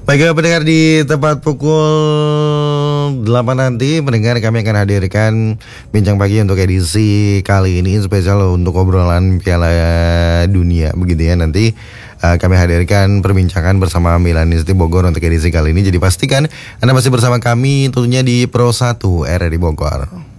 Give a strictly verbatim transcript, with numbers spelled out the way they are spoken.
Baiklah pendengar, di tepat pukul delapan nanti pendengar kami akan hadirkan Bincang Pagi untuk edisi kali ini spesial untuk obrolan Piala Dunia begitu ya. Nanti uh, kami hadirkan perbincangan bersama Milanisti Bogor untuk edisi kali ini. Jadi pastikan Anda masih bersama kami tentunya di Pro satu R R I Bogor.